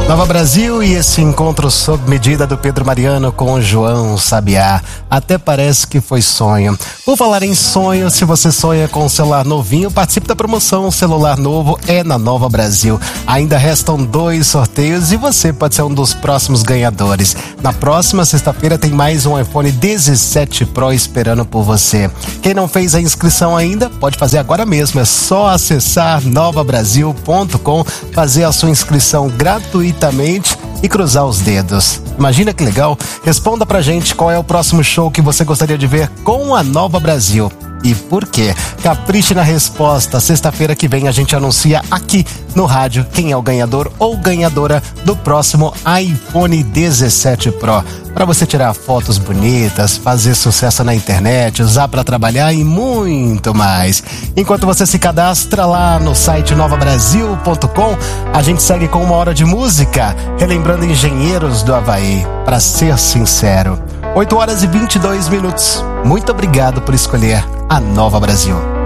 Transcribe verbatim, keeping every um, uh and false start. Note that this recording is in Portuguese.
Nova Brasil e esse encontro sob medida do Pedro Mariano com o João Sabiá. Até parece que foi sonho. Por falar em sonho, se você sonha com um celular novinho, participe da promoção. O celular novo é na Nova Brasil. Ainda restam dois sorteios e você pode ser um dos próximos ganhadores. Na próxima sexta-feira tem mais um iPhone dezessete Pro esperando por você. Quem não fez a inscrição ainda, pode fazer agora mesmo. É só acessar nova brasil ponto com, fazer a sua inscrição gratuitamente e cruzar os dedos. Imagina que legal? Responda pra gente qual é o próximo show que você gostaria de ver com a Nova Brasil. E por quê? Capriche na resposta. Sexta-feira que vem a gente anuncia aqui no rádio quem é o ganhador ou ganhadora do próximo iPhone dezessete Pro. Para você tirar fotos bonitas, fazer sucesso na internet, usar para trabalhar e muito mais. Enquanto você se cadastra lá no site nova brasil ponto com, a gente segue com uma hora de música, relembrando Engenheiros do Havaí. Para ser sincero, oito horas e vinte e dois minutos. Muito obrigado por escolher a Nova Brasil.